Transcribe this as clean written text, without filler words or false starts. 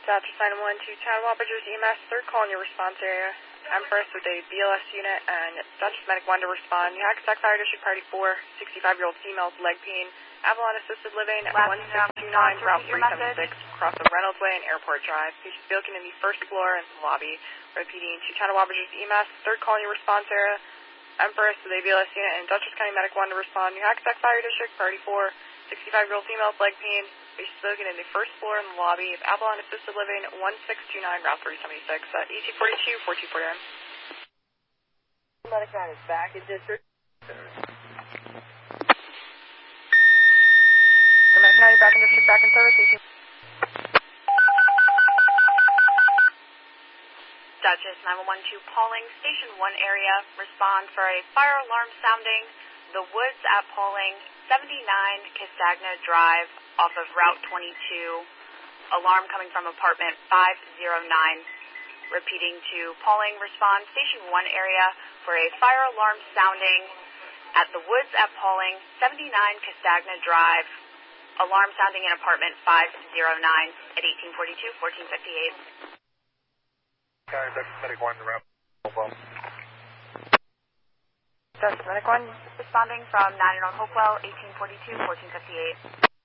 Dodgers 911 to Wappagers EMS, third call in your response area. Empress with a BLS unit and Dodgers Medic 1 to respond. New Hackensack Fire District Party 4, 65-year-old female with leg pain. Avalon Assisted Living at 1629 Route 376, across the Reynolds Way and Airport Drive. Patient spoken in the first floor and lobby. Repeating to Wappagers EMS, third call in your response area. Empress with a BLS unit and Dutchess County Medic 1 to respond. New Hackensack Fire District Party 4, 65-year-old female with leg pain. Patient spoken in the first floor in the lobby of Avalon Assisted Living, 1629 Route 376 at ET42 4249. Medic 9 is back in district. The Medic 9 back in district, back in service. Dodgers 911 to Pauling, Station 1 area. Respond for a fire alarm sounding. The Woods at Pauling, 79 Castagna Drive, off of Route 22. Alarm coming from apartment 509. Repeating to Pauling, respond Station 1 area for a fire alarm sounding at the Woods at Pauling, 79 Castagna Drive. Alarm sounding in apartment 509 at 1842, 1458. Dodgers Medic 1 to wrap. Dodgers Medic 1. Responding from 99 Hopewell, 1842, 1458.